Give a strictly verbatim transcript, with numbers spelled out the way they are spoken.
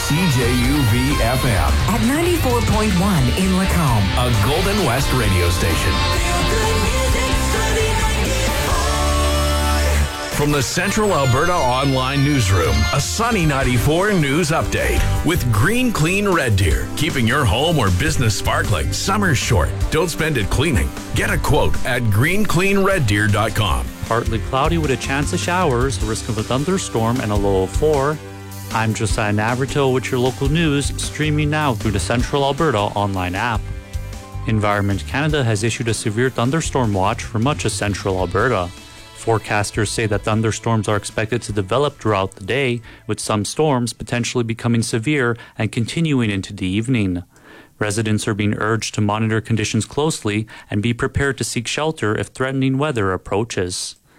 C J U V F M. At ninety-four point one in Lacombe. A Golden West radio station. From the Central Alberta Online Newsroom, a Sunny ninety-four news update with Green Clean Red Deer. Keeping your home or business sparkling. Summer's short. Don't spend it cleaning. Get a quote at green clean red deer dot com. Partly cloudy with a chance of showers, a risk of a thunderstorm, and a low of four. I'm Josiah Navrito with your local news, streaming now through the Central Alberta online app. Environment Canada has issued a severe thunderstorm watch for much of Central Alberta. Forecasters say that thunderstorms are expected to develop throughout the day, with some storms potentially becoming severe and continuing into the evening. Residents are being urged to monitor conditions closely and be prepared to seek shelter if threatening weather approaches.